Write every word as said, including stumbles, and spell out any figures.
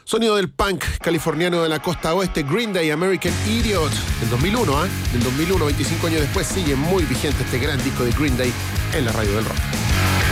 Sonido del punk californiano de la costa oeste, Green Day, American Idiot, del dos mil uno, ¿eh? Del dos mil uno, veinticinco años después, sigue muy vigente este gran disco de Green Day en la radio del rock.